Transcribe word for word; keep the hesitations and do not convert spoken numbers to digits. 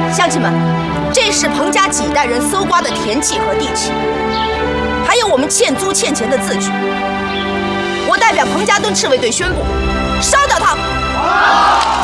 乡亲们，这是彭家几代人搜刮的田契和地契，还有我们欠租欠钱的字据。我代表彭家墩赤卫队宣布，烧掉它！